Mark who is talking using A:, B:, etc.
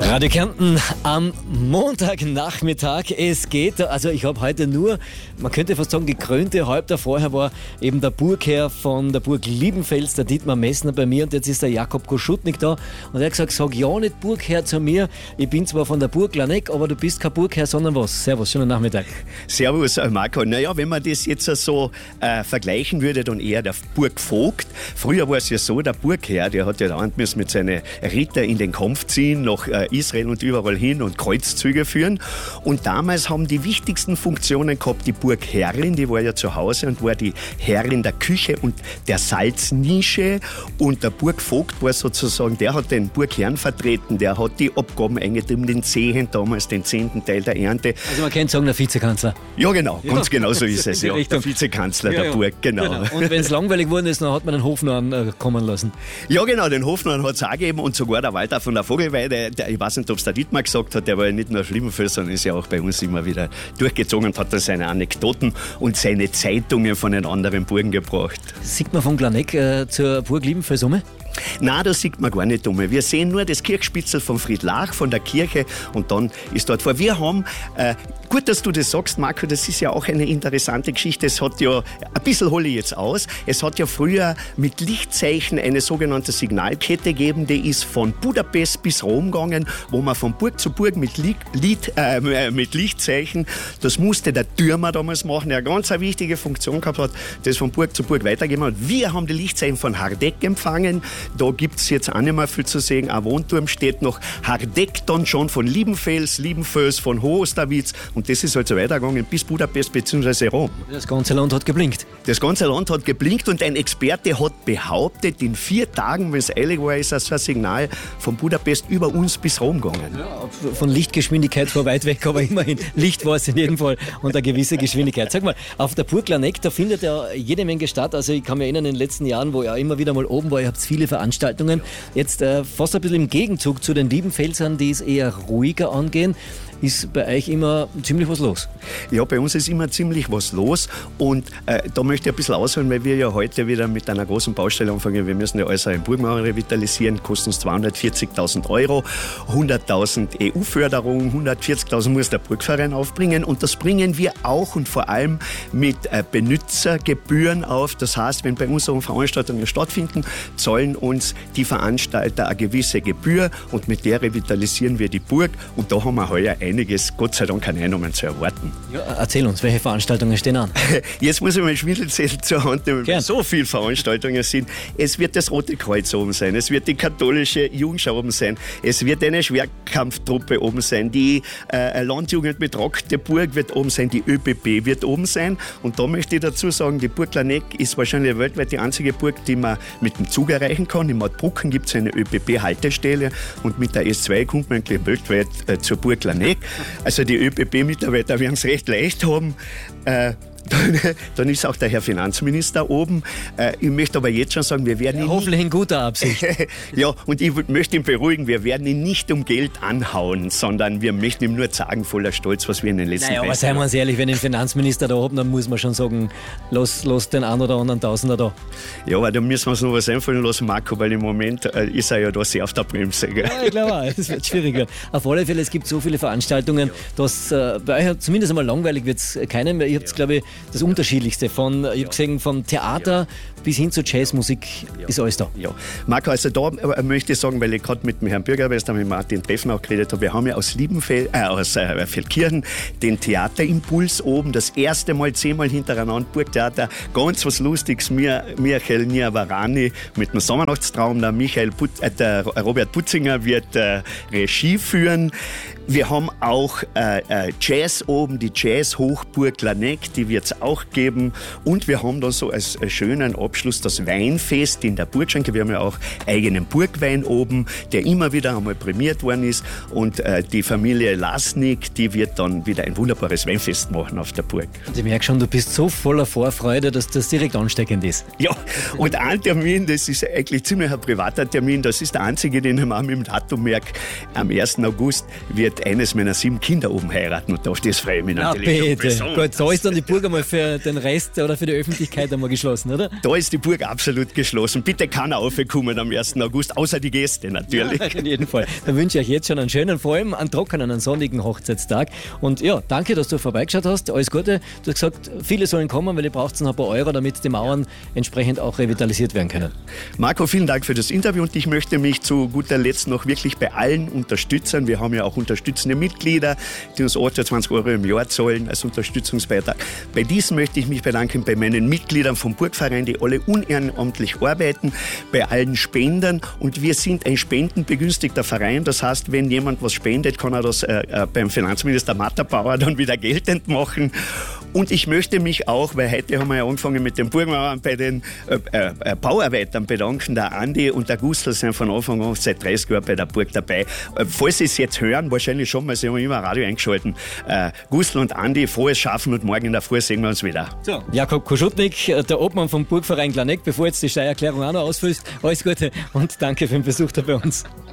A: Radio Kärnten am Montagnachmittag. Es geht, also ich habe heute nur, man könnte fast sagen, die krönte Häupter. Vorher war eben der Burgherr von der Burg Liebenfels, der Dietmar Messner bei mir, und jetzt ist der Jakob Koschutnik da und er hat gesagt, sag ja nicht Burgherr zu mir, ich bin zwar von der Burg Laneck, aber du bist kein Burgherr, sondern was? Servus, schönen Nachmittag.
B: Servus Marco. Naja, wenn man das jetzt so vergleichen würde, dann eher der Burgvogt. Früher war es ja so, der Burgherr, der hat ja dauernd müssen mit seinen Ritter in den Kampf ziehen, nach Israel und überall hin und Kreuzzüge führen. Und damals haben die wichtigsten Funktionen gehabt, die Burgherrin, die war ja zu Hause und war die Herrin der Küche und der Salznische. Und der Burgvogt war sozusagen, der hat den Burgherrn vertreten, der hat die Abgaben eingetrieben, den Zehen damals, den 10. Teil der Ernte.
A: Also man könnte sagen, der Vizekanzler.
B: Ja, genau, ganz genau so ist es. Ja. Der Vizekanzler der Burg, genau.
A: Und wenn es langweilig geworden ist, dann hat man den Hofnarren kommen lassen.
B: Ja, genau, den Hofnarren hat es auch gegeben und sogar der Walter von der Vogelweide, ich weiß nicht, ob es der Dietmar gesagt hat, der war ja nicht nur Liebenfels, sondern ist ja auch bei uns immer wieder durchgezogen und hat da seine Anekdoten und seine Zeitungen von den anderen Burgen gebracht.
A: Sieht man von Glaneck zur Burg Liebenfels um?
B: Nein, da sieht man gar nicht um. Wir sehen nur das Kirchspitzel von Friedlach, von der Kirche, und dann ist dort vor. Wir haben, gut, dass du das sagst, Marco, das ist ja auch eine interessante Geschichte. Es hat ja, ein bisschen hole ich jetzt aus, es hat ja früher mit Lichtzeichen eine sogenannte Signalkette gegeben, die ist von Budapest bis Rom gegangen, wo man von Burg zu Burg mit Lichtzeichen, das musste der Türmer damals machen, der eine ganz wichtige Funktion gehabt hat, das von Burg zu Burg weitergegeben hat. Wir haben die Lichtzeichen von Hardeck empfangen. Da gibt es jetzt auch nicht mehr viel zu sagen. Ein Wohnturm steht noch. Hardeck dann schon von Liebenfels von Hoostawitz. Und das ist halt so weitergegangen bis Budapest bzw. Rom.
A: Das ganze Land hat geblinkt.
B: Das ganze Land hat geblinkt und ein Experte hat behauptet, in 4 Tagen, wenn es eilig war, ist das ein Signal von Budapest über uns bis Rom gegangen.
A: Ja, von Lichtgeschwindigkeit zwar weit weg, aber immerhin Licht war es in jedem Fall und eine gewisse Geschwindigkeit. Sag mal, auf der Burg Laneck, da findet ja jede Menge statt. Also ich kann mich erinnern, in den letzten Jahren, wo ich auch immer wieder mal oben war, ihr habt viele Veranstaltungen. Jetzt fast ein bisschen im Gegenzug zu den Liebenfelsern, die es eher ruhiger angehen. Ist bei euch immer ziemlich was los?
B: Ja, bei uns ist immer ziemlich was los und da möchte ich ein bisschen ausholen, weil wir ja heute wieder mit einer großen Baustelle anfangen. Wir müssen ja alles in Burgmauer revitalisieren, kostet uns 240.000 €, 100.000 EU-Förderung, 140.000 muss der Burgverein aufbringen und das bringen wir auch und vor allem mit Benutzergebühren auf. Das heißt, wenn bei unseren Veranstaltungen stattfinden, zahlen uns die Veranstalter eine gewisse Gebühr und mit der revitalisieren wir die Burg und da haben wir heuer einiges, Gott sei Dank, keine Einnahmen zu erwarten.
A: Ja, erzähl uns, welche Veranstaltungen stehen an?
B: Jetzt muss ich meinen Schwindelzettel zur Hand nehmen, weil so viele Veranstaltungen sind. Es wird das Rote Kreuz oben sein, es wird die katholische Jugendschau oben sein, es wird eine Schwerkampftruppe oben sein, die Landjugend mit Rockteburg wird oben sein, die ÖBB wird oben sein. Und da möchte ich dazu sagen, die Burg Laneck ist wahrscheinlich weltweit die einzige Burg, die man mit dem Zug erreichen kann. In Mautbrucken gibt es eine ÖBB-Haltestelle und mit der S2 kommt man eigentlich weltweit zur Burg Laneck. Also die ÖBB-Mitarbeiter werden es recht leicht haben. Dann ist auch der Herr Finanzminister oben. Ich möchte aber jetzt schon sagen, wir werden ihn
A: hoffentlich in guter Absicht.
B: Ja, und ich möchte ihn beruhigen, wir werden ihn nicht um Geld anhauen, sondern wir möchten ihm nur sagen, voller Stolz, was wir in den letzten Jahren.
A: Aber seien wir uns ehrlich, wenn ein Finanzminister da oben, dann muss man schon sagen, lass den einen oder anderen Tausender da.
B: Ja, aber da müssen wir uns noch was einfallen lassen, Marco, weil im Moment ist er ja da sehr auf der Bremse. Gell?
A: Ja, ich glaube auch, das wird schwieriger. Auf alle Fälle, es gibt so viele Veranstaltungen, dass bei euch zumindest einmal langweilig wird es keinem. Ihr habt, glaube ich, das Unterschiedlichste. Ich habe gesehen, vom Theater bis hin zur Jazzmusik ist alles da.
B: Ja. Marco, also da möchte ich sagen, weil ich gerade mit dem Herrn Bürgermeister, mit Martin Treffen auch geredet habe, wir haben ja aus Feldkirchen den Theaterimpuls oben, das erste Mal 10-mal hintereinander Burgtheater, ganz was Lustiges, Michael Niavarani mit dem Sommernachtstraum, der Robert Putzinger wird Regie führen. Wir haben auch Jazz oben, die Jazz-Hochburg Laneck, die wird es auch geben. Und wir haben da so als schönen Abschluss das Weinfest in der Burgschenke. Wir haben ja auch eigenen Burgwein oben, der immer wieder einmal prämiert worden ist. Und die Familie Lasnik, die wird dann wieder ein wunderbares Weinfest machen auf der Burg.
A: Und ich merke schon, du bist so voller Vorfreude, dass das direkt ansteckend ist.
B: Ja, und ein Termin, das ist eigentlich ziemlich ein privater Termin, das ist der einzige, den ich mir auch mit dem Datum merke. Am 1. August wird eines meiner 7 Kinder oben heiraten und auf das freue ich mich natürlich.
A: Bitte. Gut, da ist dann die Burg einmal für den Rest oder für die Öffentlichkeit einmal geschlossen, oder?
B: Da ist die Burg absolut geschlossen. Bitte keiner aufkommen am 1. August, außer die Gäste natürlich.
A: Ja, in jedem Fall. Dann wünsche ich euch jetzt schon einen schönen, vor allem einen trockenen, einen sonnigen Hochzeitstag. Und ja, danke, dass du vorbeigeschaut hast. Alles Gute. Du hast gesagt, viele sollen kommen, weil ihr braucht noch ein paar Euro, damit die Mauern entsprechend auch revitalisiert werden können.
B: Marco, vielen Dank für das Interview und ich möchte mich zu guter Letzt noch wirklich bei allen unterstützen. Wir haben ja auch unterstützende Mitglieder, die uns 28 Euro im Jahr zahlen als Unterstützungsbeitrag. Bei diesen möchte ich mich bedanken bei meinen Mitgliedern vom Burgverein, die alle unehrenamtlich arbeiten, bei allen Spendern und wir sind ein spendenbegünstigter Verein. Das heißt, wenn jemand was spendet, kann er das beim Finanzminister Matterbauer dann wieder geltend machen. Und ich möchte mich auch, weil heute haben wir ja angefangen mit den Burgmauern, bei den Bauarbeitern bedanken. Der Andi und der Gustl sind von Anfang an seit 30 Jahren bei der Burg dabei. Falls Sie es jetzt hören, wahrscheinlich schon, weil Sie haben immer Radio eingeschaltet. Gustl und Andi, frohes Schaffen und morgen in der Früh sehen wir uns wieder.
A: So, Jakob Koschutnik, der Obmann vom Burgverein Glaneck, bevor jetzt die Steuererklärung auch noch ausfüllst, alles Gute und danke für den Besuch da bei uns.